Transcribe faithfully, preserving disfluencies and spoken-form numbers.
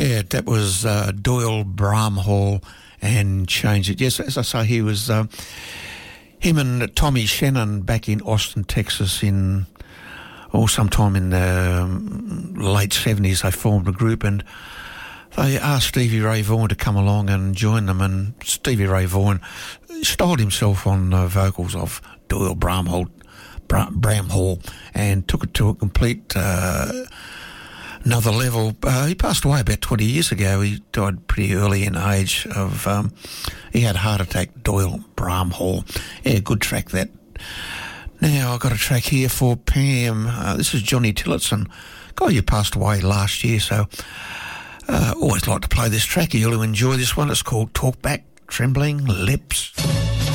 Yeah, that was uh, Doyle Bramhall and Change It. Yes, as I say, he was uh, him and Tommy Shannon back in Austin, Texas in, or sometime in the um, late seventies, they formed a group and they asked Stevie Ray Vaughan to come along and join them, and Stevie Ray Vaughan styled himself on the vocals of Doyle Bramhall, Bramhall and took it to a complete uh, another level. Uh, he passed away about twenty years ago. He died pretty early in age of, um, he had a heart attack, Doyle Bramhall. Yeah, good track that. Now I've got a track here for Pam. Uh, this is Johnny Tillotson, guy who passed away last year, so uh, always like to play this track. You'll enjoy this one. It's called Talk Back, Trembling Lips.